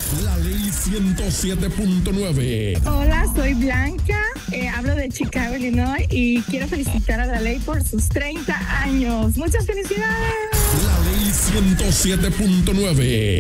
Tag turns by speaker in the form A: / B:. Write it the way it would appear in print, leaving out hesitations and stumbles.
A: La Ley 107.9.
B: Hola, soy Blanca, hablo de Chicago, Illinois y quiero felicitar a la ley por sus 30 años. ¡Muchas felicidades!
A: La Ley 107.9.